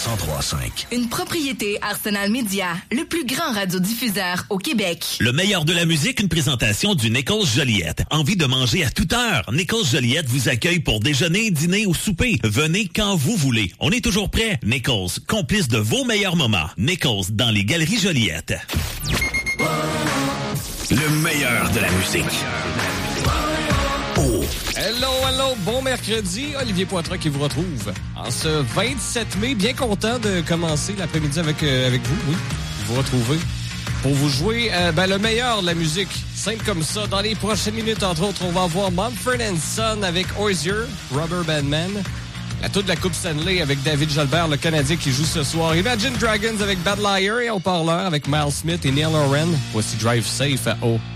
103.5. Une propriété Arsenal Media, le plus grand radiodiffuseur au Québec. Le meilleur de la musique, une présentation du Nichols Joliette. Envie de manger à toute heure? Nichols Joliette vous accueille pour déjeuner, dîner ou souper. Venez quand vous voulez. On est toujours prêt. Nichols, complice de vos meilleurs moments. Nichols, dans les Galeries Joliette. Le meilleur de la musique. Hello, bon mercredi. Olivier Poitras qui vous retrouve en ce 27 mai. Bien content de commencer l'après-midi avec vous, oui. Vous retrouver pour vous jouer le meilleur de la musique. Simple comme ça. Dans les prochaines minutes, entre autres, on va avoir Mumford & Son avec Hozier, Rubber Band Man. La toute de la Coupe Stanley avec David Jalbert, le Canadien qui joue ce soir. Imagine Dragons avec Bad Liar et au parleur avec Miles Smith et Neil Horan. Voici Drive Safe à